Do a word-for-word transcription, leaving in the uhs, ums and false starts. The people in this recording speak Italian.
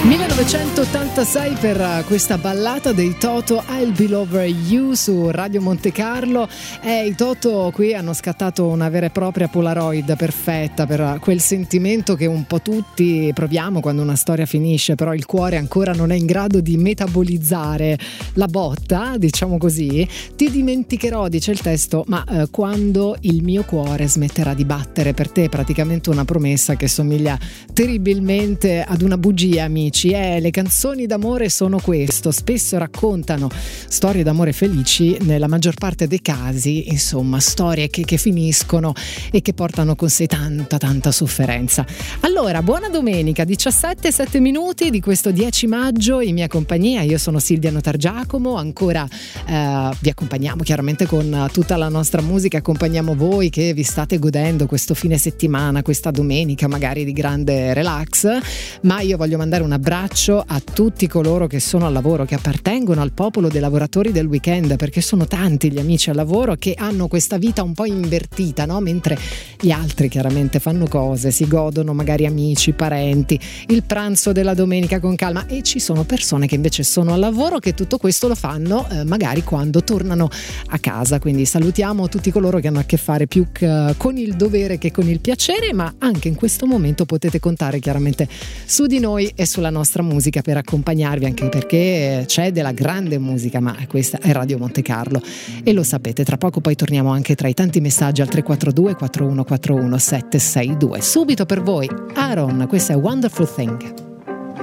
millenovecentottantasei per questa ballata dei Toto, I'll Be Over You su Radio Monte Carlo. E i Toto qui hanno scattato una vera e propria Polaroid perfetta per quel sentimento che un po' tutti proviamo quando una storia finisce, però il cuore ancora non è in grado di metabolizzare la botta, diciamo così. Ti dimenticherò, dice il testo, ma eh, quando il mio cuore smetterà di battere per te. Praticamente una promessa che somiglia terribilmente ad una bugia, amici. Eh, le canzoni d'amore sono questo, spesso raccontano storie d'amore felici, nella maggior parte dei casi, insomma, storie che, che finiscono e che portano con sé tanta tanta sofferenza. Allora, buona domenica, diciassette e sette minuti di questo dieci maggio in mia compagnia. Io sono Silvia Notargiacomo, ancora eh, vi accompagniamo chiaramente con tutta la nostra musica, accompagniamo voi che vi state godendo questo fine settimana, questa domenica magari di grande relax, ma io voglio mandare un abbraccio a tutti coloro che sono al lavoro, che appartengono al popolo dei lavoratori del weekend, perché sono tanti gli amici al lavoro che hanno questa vita un po' invertita, no? Mentre gli altri chiaramente fanno cose, si godono magari amici, parenti, il pranzo della domenica con calma, e ci sono persone che invece sono al lavoro che tutto questo lo fanno eh, magari quando tornano a casa. Quindi salutiamo tutti coloro che hanno a che fare più c- con il dovere che con il piacere, ma anche in questo momento potete contare chiaramente su di noi e sulla nostra musica per accompagnarvi, anche perché c'è della grande musica, ma questa è Radio Monte Carlo e lo sapete. Tra poco poi torniamo anche tra i tanti messaggi al tre quattro due quattro uno quattro uno sette sei due. Subito per voi Aaron, questa è Wonderful Thing.